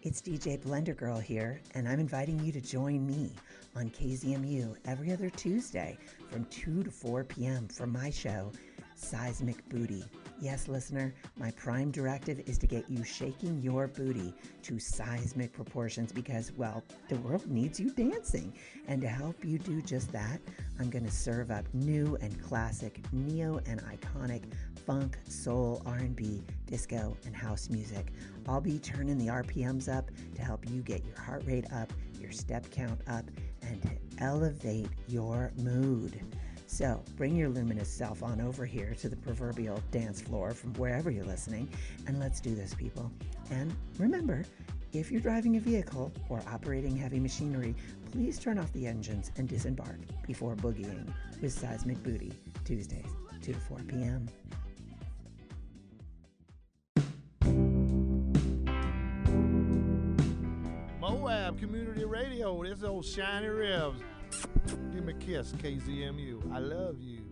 It's DJ Blender Girl here, and I'm inviting you to join me on KZMU every other Tuesday from 2 to 4 p.m. for my show, Seismic Booty. Yes, listener, my prime directive is to get you shaking your booty to seismic proportions because, well, the world needs you dancing. And to help you do just that, I'm going to serve up new and classic, neo and iconic funk, soul, R&B, disco, and house music. I'll be turning the RPMs up to help you get your heart rate up, your step count up, and to elevate your mood. So bring your luminous self on over here to the proverbial dance floor from wherever you're listening, and let's do this, people. And remember, if you're driving a vehicle or operating heavy machinery, please turn off the engines and disembark before boogieing with Seismic Booty, Tuesdays, 2 to 4 p.m. Moab Community Radio, this old Shiny Ribs. Give me a kiss, KZMU. I love you.